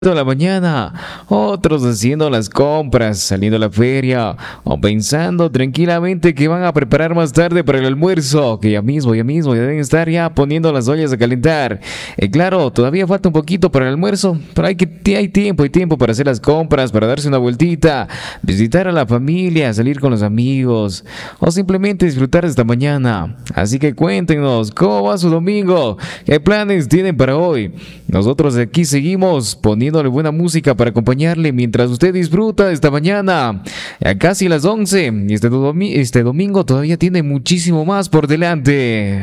De la mañana, otros haciendo las compras, saliendo a la feria o pensando tranquilamente que van a preparar más tarde para el almuerzo, que ya deben estar ya poniendo las ollas a calentar. Claro, todavía falta un poquito para el almuerzo, pero hay tiempo para hacer las compras, para darse una vueltita, visitar a la familia, salir con los amigos o simplemente disfrutar de esta mañana. Así que cuéntenos, ¿cómo va su domingo? ¿Qué planes tienen para hoy? Nosotros aquí seguimos poniéndole buena música para acompañarle mientras usted disfruta de esta mañana. Ya casi las 11 y este domingo todavía tiene muchísimo más por delante.